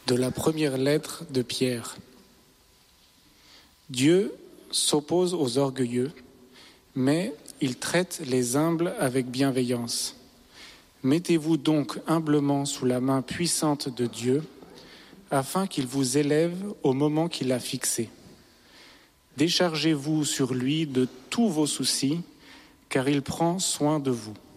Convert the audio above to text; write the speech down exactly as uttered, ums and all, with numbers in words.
de la première lettre de Pierre. Dieu s'oppose aux orgueilleux, mais il traite les humbles avec bienveillance. Mettez-vous donc humblement sous la main puissante de Dieu, afin qu'il vous élève au moment qu'il a fixé. Déchargez-vous sur lui de tous vos soucis, car il prend soin de vous.